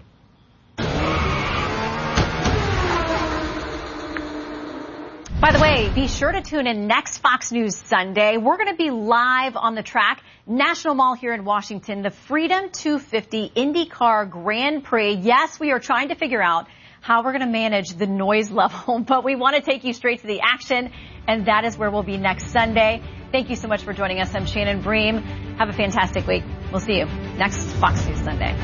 By the way, be sure to tune in next Fox News Sunday. We're going to be live on the track, National Mall here in Washington, the Freedom two fifty IndyCar Grand Prix. Yes, we are trying to figure out how we're going to manage the noise level, but we want to take you straight to the action, and that is where we'll be next Sunday. Thank you so much for joining us. I'm Shannon Bream. Have a fantastic week. We'll see you next Fox News Sunday.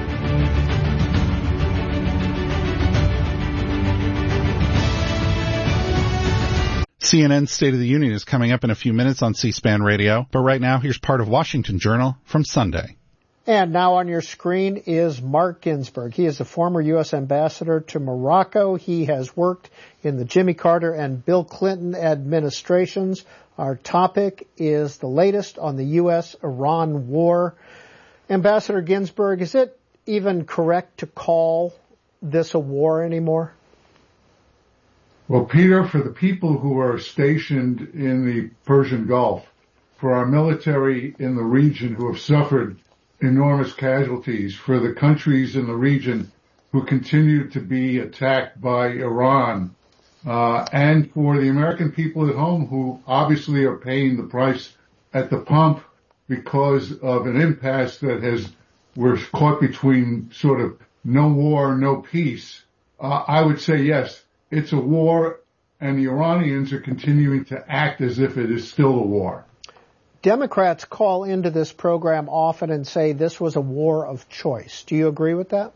C N N's State of the Union is coming up in a few minutes on C-SPAN Radio, but right now here's part of Washington Journal from Sunday. And now on your screen is Mark Ginsburg. He is a former U S ambassador to Morocco. He has worked in the Jimmy Carter and Bill Clinton administrations. Our topic is the latest on the U S Iran war. Ambassador Ginsburg, is it even correct to call this a war anymore? Well, Peter, for the people who are stationed in the Persian Gulf, for our military in the region who have suffered enormous casualties, for the countries in the region who continue to be attacked by Iran, uh, and for the American people at home who obviously are paying the price at the pump because of an impasse that has, we're caught between sort of no war, no peace. Uh, I would say yes, it's a war, and the Iranians are continuing to act as if it is still a war. Democrats call into this program often and say this was a war of choice. Do you agree with that?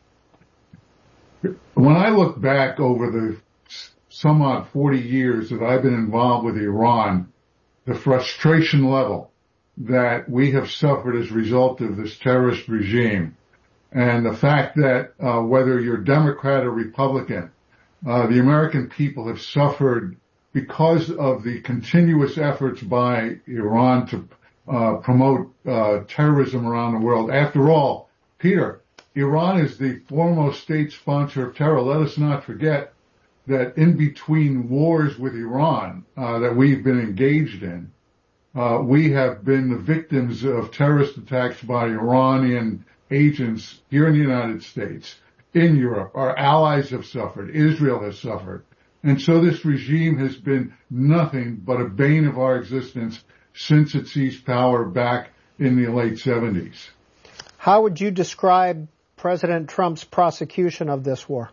When I look back over the some odd forty years that I've been involved with Iran, the frustration level that we have suffered as a result of this terrorist regime, and the fact that uh, whether you're Democrat or Republican, uh, the American people have suffered because of the continuous efforts by Iran to uh, promote uh, terrorism around the world. After all, Peter, Iran is the foremost state sponsor of terror. Let us not forget that in between wars with Iran uh, that we've been engaged in, uh, we have been the victims of terrorist attacks by Iranian agents here in the United States, in Europe. Our allies have suffered. Israel has suffered. And so this regime has been nothing but a bane of our existence since it seized power back in the late seventies. How would you describe President Trump's prosecution of this war?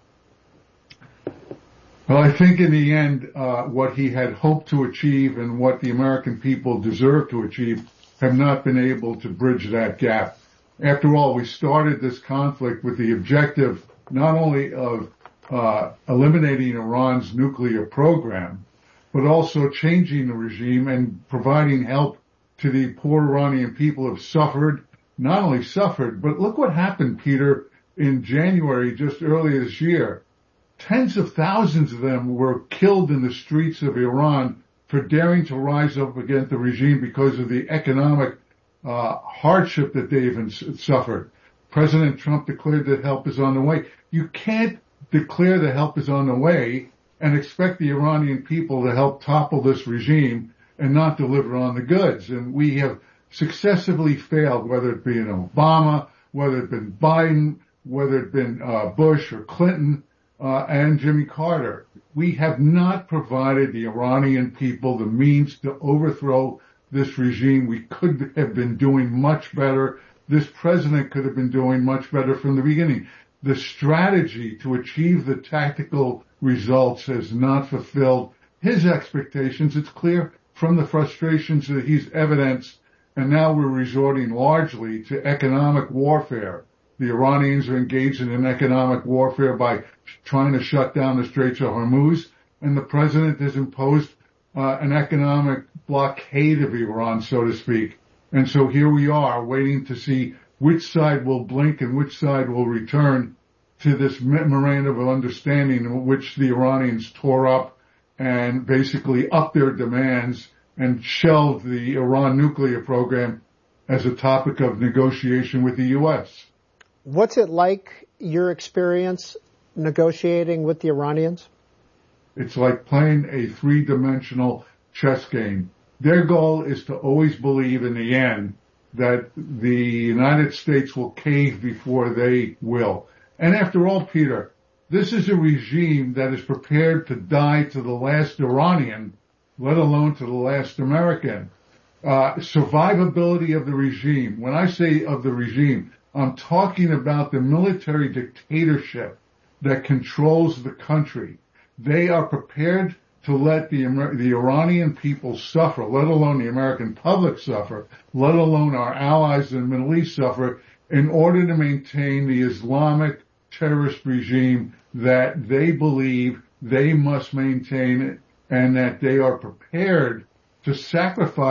Well, I think in the end, uh, what he had hoped to achieve and what the American people deserve to achieve have not been able to bridge that gap. After all, we started this conflict with the objective not only of Uh, eliminating Iran's nuclear program, but also changing the regime and providing help to the poor Iranian people who have suffered, not only suffered, but look what happened, Peter, in January, just earlier this year. Tens of thousands of them were killed in the streets of Iran for daring to rise up against the regime because of the economic uh, hardship that they've suffered. President Trump declared that help is on the way. You can't declare the help is on the way and expect the Iranian people to help topple this regime and not deliver on the goods. And we have successively failed, whether it be in Obama, whether it been Biden, whether it been uh, Bush or Clinton uh, and Jimmy Carter. We have not provided the Iranian people the means to overthrow this regime. We could have been doing much better. This president could have been doing much better from the beginning. The strategy to achieve the tactical results has not fulfilled his expectations. It's clear from the frustrations that he's evidenced, and now we're resorting largely to economic warfare. The Iranians are engaged in an economic warfare by trying to shut down the Straits of Hormuz, and the president has imposed uh, an economic blockade of Iran, so to speak. And so here we are waiting to see which side will blink and which side will return to this memorandum of understanding in which the Iranians tore up and basically upped their demands and shelved the Iran nuclear program as a topic of negotiation with the U S. What's it like, your experience negotiating with the Iranians? It's like playing a three-dimensional chess game. Their goal is to always believe in the end that the United States will cave before they will. And after all, Peter, this is a regime that is prepared to die to the last Iranian, let alone to the last American. Uh, survivability of the regime. When I say of the regime, I'm talking about the military dictatorship that controls the country. They are prepared to let the, the Iranian people suffer, let alone the American public suffer, let alone our allies in the Middle East suffer, in order to maintain the Islamic terrorist regime that they believe they must maintain and that they are prepared to sacrifice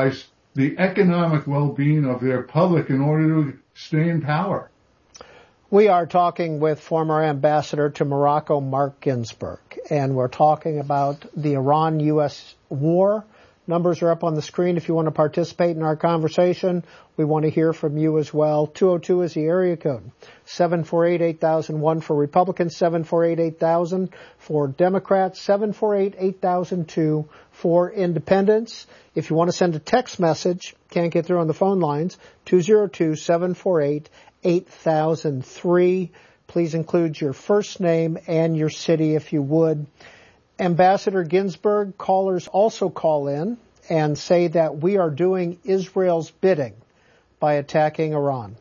the economic well-being of their public in order to stay in power. We are talking with former ambassador to Morocco, Mark Ginsburg, and we're talking about the Iran-U S war. Numbers are up on the screen if you want to participate in our conversation. We want to hear from you as well. two oh two is the area code. seven four eight, eight thousand one for Republicans, seven four eight, eight thousand for Democrats, seven four eight, eight thousand two for Independents. If you want to send a text message, can't get through on the phone lines, two oh two, seven four eight, eight thousand three. Please include your first name and your city if you would. Ambassador Ginsburg, callers also call in and say that we are doing Israel's bidding by attacking Iran.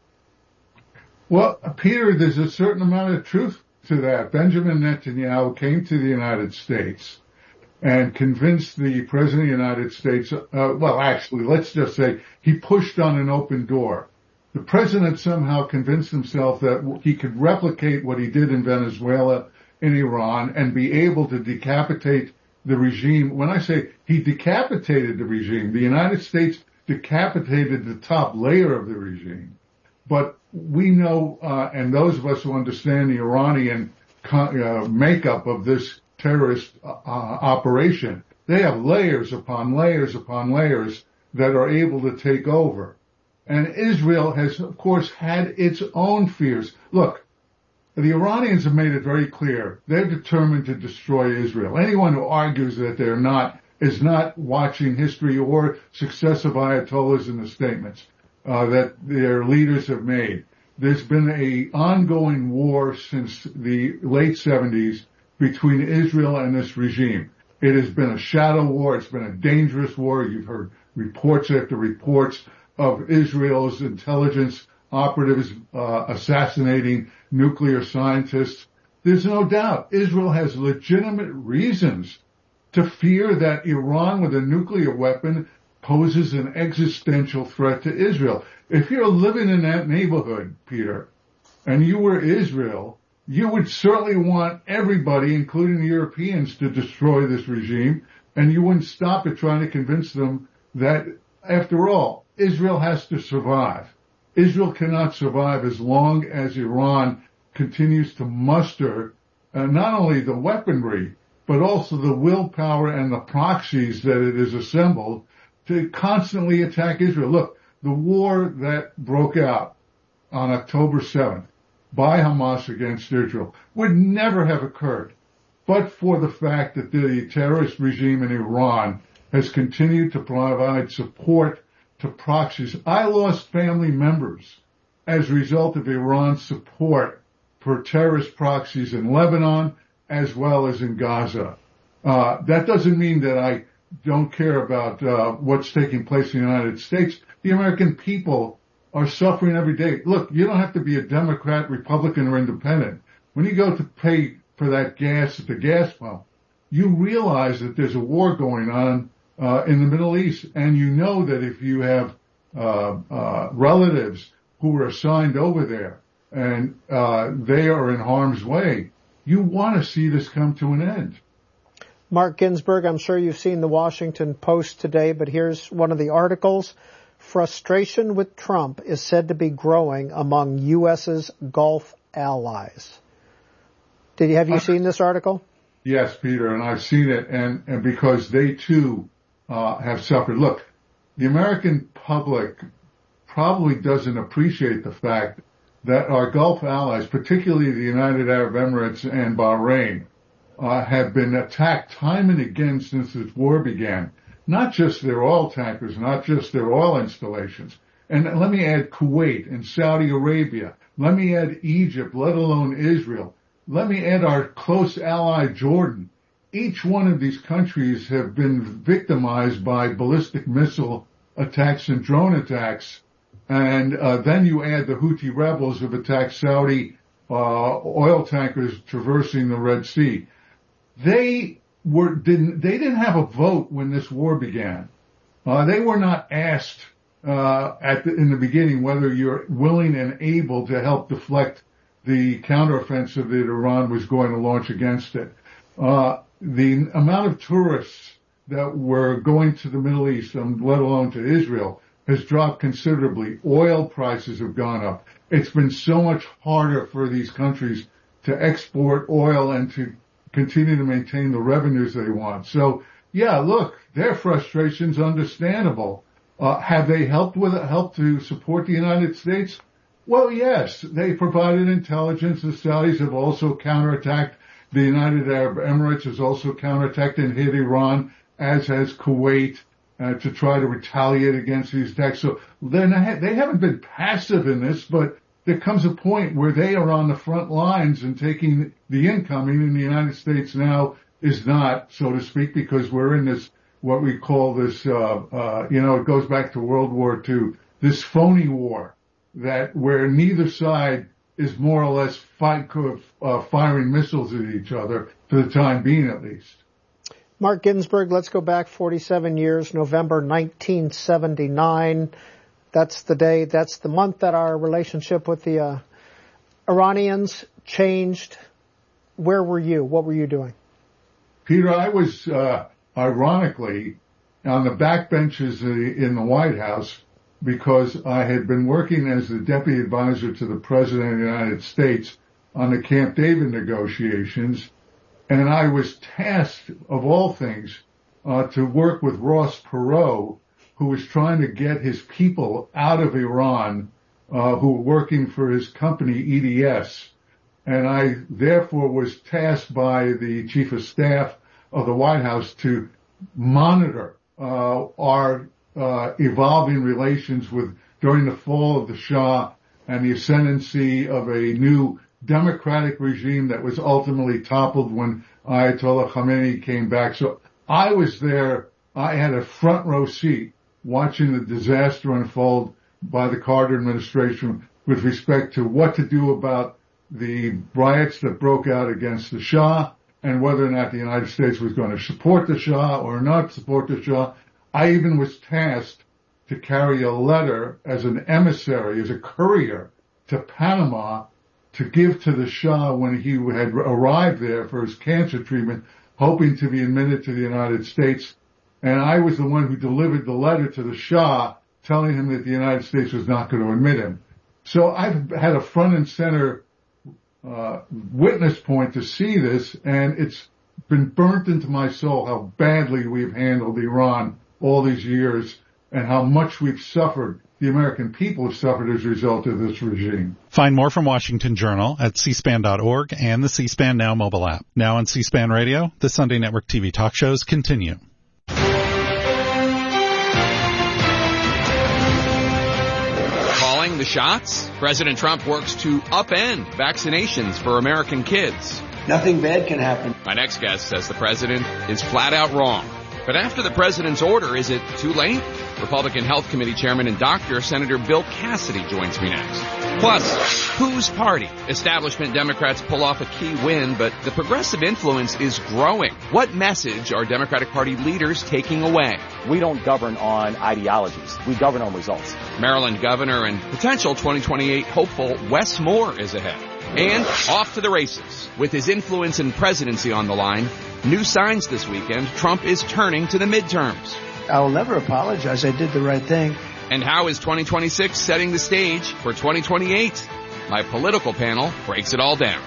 Well, Peter, there's a certain amount of truth to that. Benjamin Netanyahu came to the United States and convinced the President of the United States, uh, well, actually, let's just say he pushed on an open door. The President somehow convinced himself that he could replicate what he did in Venezuela, in Iran, and be able to decapitate the regime. When I say he decapitated the regime, the United States decapitated the top layer of the regime. But we know, uh, and those of us who understand the Iranian uh, makeup of this terrorist uh, operation, they have layers upon layers upon layers that are able to take over. And Israel has, of course, had its own fears. Look, the Iranians have made it very clear. They're determined to destroy Israel. Anyone who argues that they're not is not watching history or successive ayatollahs in the statements uh, that their leaders have made. There's been an ongoing war since the late seventies between Israel and this regime. It has been a shadow war. It's been a dangerous war. You've heard reports after reports of Israel's intelligence operatives uh, assassinating nuclear scientists. There's no doubt Israel has legitimate reasons to fear that Iran with a nuclear weapon poses an existential threat to Israel. If you're living in that neighborhood, Peter, and you were Israel, you would certainly want everybody, including the Europeans, to destroy this regime, and you wouldn't stop at trying to convince them that, after all, Israel has to survive. Israel cannot survive as long as Iran continues to muster uh, not only the weaponry, but also the willpower and the proxies that it has assembled to constantly attack Israel. Look, the war that broke out on October seventh by Hamas against Israel would never have occurred but for the fact that the terrorist regime in Iran has continued to provide support to proxies. I lost family members as a result of Iran's support for terrorist proxies in Lebanon as well as in Gaza. Uh, that doesn't mean that I don't care about uh, what's taking place in the United States. The American people are suffering every day. Look, you don't have to be a Democrat, Republican, or Independent. When you go to pay for that gas at the gas pump, you realize that there's a war going on Uh, in the Middle East, and you know that if you have uh, uh, relatives who are assigned over there and uh, they are in harm's way, you want to see this come to an end. Mark Ginsburg, I'm sure you've seen the Washington Post today, but here's one of the articles. Frustration with Trump is said to be growing among U S's Gulf allies. Did you, have you seen this article? Yes, Peter, and I've seen it, and, and because they too Uh, have suffered. Look, the American public probably doesn't appreciate the fact that our Gulf allies, particularly the United Arab Emirates and Bahrain, uh, have been attacked time and again since this war began. Not just their oil tankers, not just their oil installations. And let me add Kuwait and Saudi Arabia. Let me add Egypt, let alone Israel. Let me add our close ally Jordan. Each one of these countries have been victimized by ballistic missile attacks and drone attacks. And uh, then you add the Houthi rebels who have attacked Saudi uh, oil tankers traversing the Red Sea. They were didn't they didn't have a vote when this war began. Uh, they were not asked uh, at the, in the beginning whether you're willing and able to help deflect the counteroffensive that Iran was going to launch against it. Uh, The amount of tourists that were going to the Middle East, um, let alone to Israel, has dropped considerably. Oil prices have gone up. It's been so much harder for these countries to export oil and to continue to maintain the revenues they want. So, yeah, look, their frustration's understandable. Uh, have they helped with it, helped to support the United States? Well, yes, they provided intelligence. The Saudis have also counterattacked. The United Arab Emirates has also counterattacked and hit Iran, as has Kuwait, uh, to try to retaliate against these attacks. So they're not, they haven't been passive in this, but there comes a point where they are on the front lines and taking the incoming, and the United States now is not, so to speak, because we're in this, what we call this, uh, uh, you know, it goes back to World War Two, this phony war that where neither side is more or less fight, uh, firing missiles at each other for the time being, at least. Mark Ginsburg, let's go back forty-seven years, November nineteen seventy-nine. That's the day, that's the month that our relationship with the uh, Iranians changed. Where were you? What were you doing? Peter, I was, uh, ironically, on the backbenches in the White House because I had been working as the deputy advisor to the President of the United States on the Camp David negotiations, and I was tasked, of all things, uh, to work with Ross Perot, who was trying to get his people out of Iran, uh, who were working for his company E D S. And I therefore was tasked by the chief of staff of the White House to monitor uh, our uh, evolving relations with during the fall of the Shah and the ascendancy of a new democratic regime that was ultimately toppled when Ayatollah Khamenei came back. So I was there. I had a front row seat watching the disaster unfold by the Carter administration with respect to what to do about the riots that broke out against the Shah and whether or not the United States was going to support the Shah or not support the Shah. I even was tasked to carry a letter as an emissary, as a courier to Panama to give to the Shah when he had arrived there for his cancer treatment, hoping to be admitted to the United States. And I was the one who delivered the letter to the Shah telling him that the United States was not going to admit him. So I've had a front and center uh witness point to see this, and it's been burnt into my soul how badly we've handled Iran all these years and how much we've suffered, the American people have suffered as a result of this regime. Find more from Washington Journal at c span dot org and the C-SPAN Now mobile app. Now on C-SPAN Radio, the Sunday Network T V talk shows continue. Calling the shots? President Trump works to upend vaccinations for American kids. Nothing bad can happen. My next guest says the president is flat out wrong. But after the president's order, is it too late? Republican Health Committee Chairman and doctor Senator Bill Cassidy joins me next. Plus, whose party? Establishment Democrats pull off a key win, but the progressive influence is growing. What message are Democratic Party leaders taking away? We don't govern on ideologies. We govern on results. Maryland Governor and potential twenty twenty-eight hopeful Wes Moore is ahead. And off to the races. With his influence and presidency on the line, new signs this weekend, Trump is turning to the midterms. I'll never apologize. I did the right thing. And how is twenty twenty-six setting the stage for twenty twenty-eight? My political panel breaks it all down.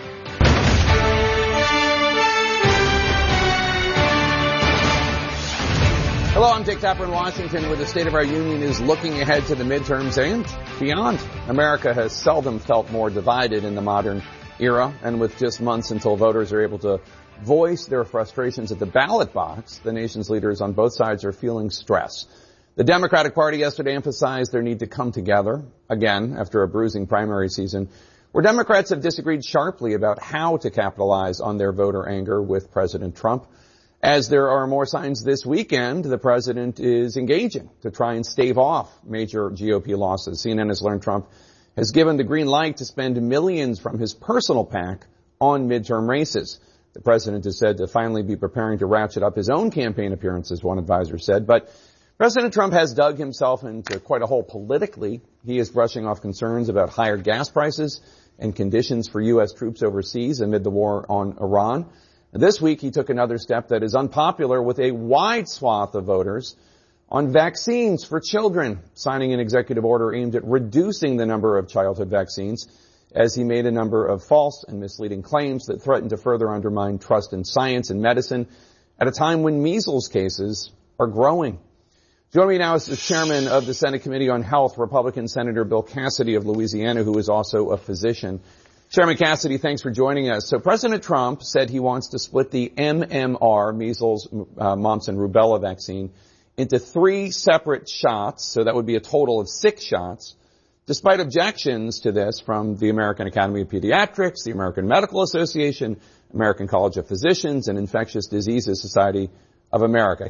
Hello, I'm Dick Tapper in Washington, where the State of Our Union is looking ahead to the midterms and beyond. America has seldom felt more divided in the modern era, and with just months until voters are able to voice their frustrations at the ballot box, the nation's leaders on both sides are feeling stress. The Democratic Party yesterday emphasized their need to come together, again, after a bruising primary season, where Democrats have disagreed sharply about how to capitalize on their voter anger with President Trump. As there are more signs this weekend, the president is engaging to try and stave off major G O P losses. C N N has learned Trump has given the green light to spend millions from his personal PAC on midterm races. The president is said to finally be preparing to ratchet up his own campaign appearances, one advisor said. But President Trump has dug himself into quite a hole politically. He is brushing off concerns about higher gas prices and conditions for U S troops overseas amid the war on Iran. This week, he took another step that is unpopular with a wide swath of voters on vaccines for children, signing an executive order aimed at reducing the number of childhood vaccines, as he made a number of false and misleading claims that threatened to further undermine trust in science and medicine at a time when measles cases are growing. Joining me now is the chairman of the Senate Committee on Health, Republican Senator Bill Cassidy of Louisiana, who is also a physician. Chairman Cassidy, thanks for joining us. So President Trump said he wants to split the M M R, measles, uh, mumps, and rubella vaccine into three separate shots, so that would be a total of six shots, despite objections to this from the American Academy of Pediatrics, the American Medical Association, American College of Physicians, and Infectious Diseases Society of America.